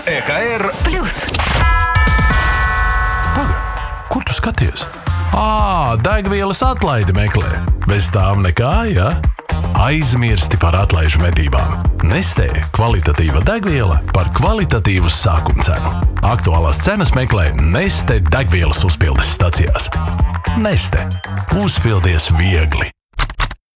EHR Plus. Kur tu skaties? Degvielas atlaidi meklē. Bez tām nekā, ja? Aizmirsti par atlaižu medībām. Nestē kvalitatīva degviela par kvalitatīvu sākuma cenu. Aktuālās cenas meklē Neste degvielas uzpildes stacijās. Neste. Uzpildies viegli.